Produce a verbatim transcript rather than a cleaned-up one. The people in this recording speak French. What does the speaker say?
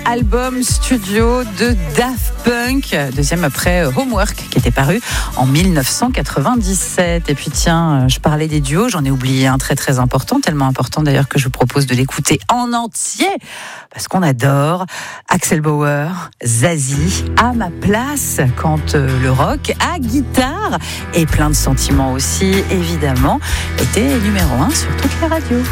album studio de Daft Punk, deuxième après Homework qui était paru en dix-neuf cent quatre-vingt-dix-sept. Et puis tiens, je parlais des duos, j'en ai oublié un très très important, tellement important d'ailleurs que je vous propose de l'écouter en entier parce qu'on adore. Axel Bauer, Zazie, à ma place quand le rock à guitare et plein de sentiments aussi évidemment était numéro un sur toutes les radios.